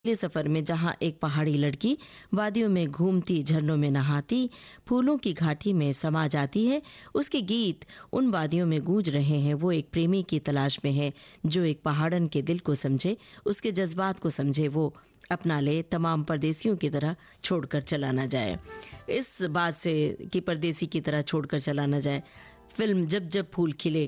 ले सफर में जहाँ एक पहाड़ी लड़की वादियों में घूमती, झरनों में नहाती, फूलों की घाटी में समा जाती है, उसके गीत उन वादियों में गूंज रहे हैं। वो एक प्रेमी की तलाश में है जो एक पहाड़न के दिल को समझे, उसके जज्बात को समझे, वो अपना ले, तमाम परदेसियों की तरह छोड़कर चला ना जाए। इस बात से कि परदेसी की तरह छोड़कर चला ना जाए, फिल्म जब जब फूल खिले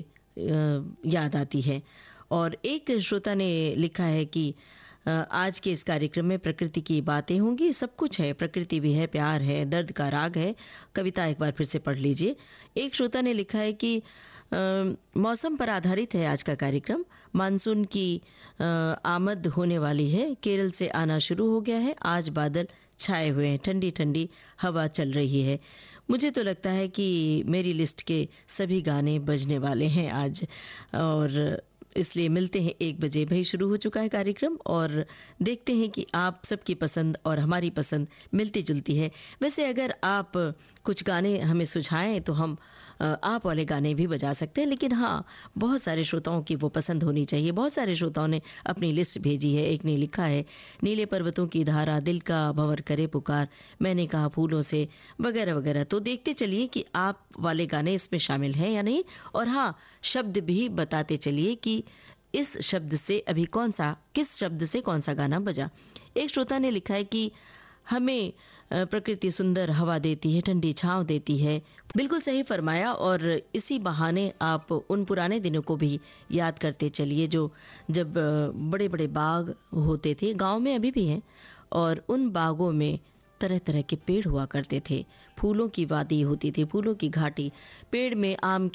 याद आती है। और एक श्रोता ने लिखा है कि आज के इस कार्यक्रम में प्रकृति की बातें होंगी, सब कुछ है, प्रकृति भी है, प्यार है, दर्द का राग है। कविता एक बार फिर से पढ़ लीजिए। एक श्रोता ने लिखा है कि मौसम पर आधारित है आज का कार्यक्रम। मानसून की आमद होने वाली है, केरल से आना शुरू हो गया है। आज बादल छाए हुए हैं, ठंडी ठंडी हवा चल रही है। मुझे तो लगता है कि मेरी लिस्ट के सभी गाने बजने वाले हैं आज, और इसलिए मिलते हैं 1 बजे। भाई शुरू हो चुका है कार्यक्रम और देखते हैं कि आप सबकी पसंद और हमारी पसंद मिलती जुलती है। वैसे अगर आप कुछ गाने हमें सुझाएं तो हम आप वाले गाने भी बजा सकते हैं, लेकिन हाँ, बहुत सारे श्रोताओं की वो पसंद होनी चाहिए। बहुत सारे श्रोताओं ने अपनी लिस्ट भेजी है। एक ने लिखा है नीले पर्वतों की धारा, दिल का भंवर करे पुकार, मैंने कहा फूलों से, वगैरह वगैरह। तो देखते चलिए कि आप वाले गाने इसमें शामिल हैं या नहीं। और हाँ, शब्द भी बताते चलिए कि इस शब्द से अभी किस शब्द से कौन सा गाना बजा। एक श्रोता ने लिखा है कि हमें प्रकृति सुंदर हवा देती है, ठंडी छांव देती है। बिल्कुल सही फरमाया। और इसी बहाने आप उन पुराने दिनों को भी याद करते चलिए जो जब बड़े बड़े बाग होते थे, गांव में अभी भी हैं, और उन बागों में तरह तरह के पेड़ हुआ करते थे। फूलों की वादी होती थी, फूलों की घाटी, पेड़ में आम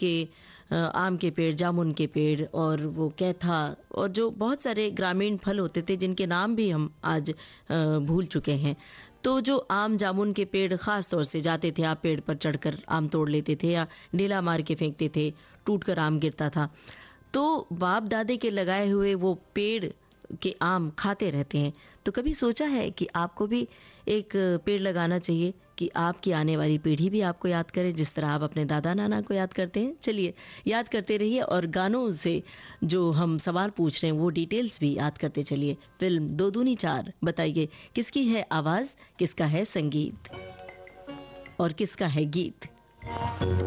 के पेड़, जामुन के पेड़, और वो कैथा, और जो बहुत सारे ग्रामीण फल होते थे जिनके नाम भी हम आज भूल चुके हैं। तो जो आम जामुन के पेड़, ख़ास तौर से जाते थे आप पेड़ पर चढ़कर आम तोड़ लेते थे या ढेला मार के फेंकते थे, टूटकर आम गिरता था। तो बाप दादे के लगाए हुए वो पेड़ के आम खाते रहते हैं। तो कभी सोचा है कि आपको भी एक पेड़ लगाना चाहिए कि आपकी आने वाली पीढ़ी भी आपको याद करे जिस तरह आप अपने दादा नाना को याद करते हैं। चलिए याद करते रहिए, और गानों से जो हम सवाल पूछ रहे हैं वो डिटेल्स भी याद करते चलिए। फिल्म 2 दूनी 4, बताइए किसकी है आवाज़, किसका है संगीत और किसका है गीत।